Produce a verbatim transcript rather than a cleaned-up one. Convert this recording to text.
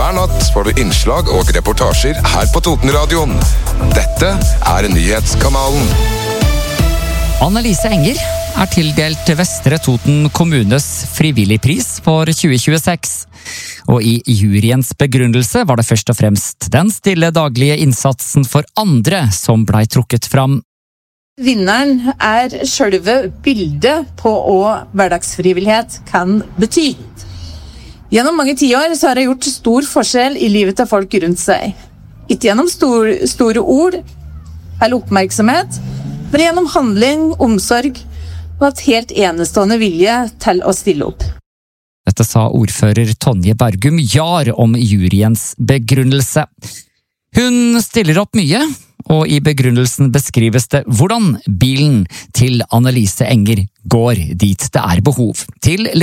Hver natt får du innslag og reportasjer her på Totenradioen. Dette er Nyhetskanalen. Annelise Enger er tildelt Vestre Toten kommunes frivilligpris for tjue tjueseks. Og i juryens begrunnelse var det først og fremst den stille daglige innsatsen for andre som blei trukket fram. Vinneren er selve bildet på hva hverdagsfrivillighet kan bety. Gjennom mange tiår så har det gjort stor forskjell i livet til folk rundt seg. Ikke gjennom stor, store ord eller oppmerksomhet, men gjennom handling, omsorg og et helt enestående vilje til å stille opp. Dette sa ordfører Tonje Bergum Jar om juryens begrunnelse. Hun stiller opp mye, og i begrunnelsen beskrives det hvordan bilen til Annelise Enger går dit det er behov. Til